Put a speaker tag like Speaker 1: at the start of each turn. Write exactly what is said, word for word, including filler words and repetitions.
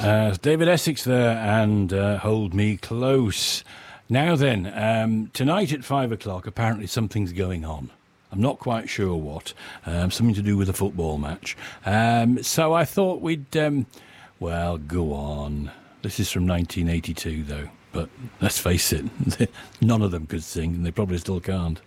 Speaker 1: Uh, David Essex there and uh, Hold Me Close. Now then, um, tonight at five o'clock, apparently something's going on. I'm not quite sure what. Um, something to do with a football match. Um, so I thought we'd, um, well, go on. This is from nineteen eighty-two, though. But let's face it, none of them could sing, and they probably still can't.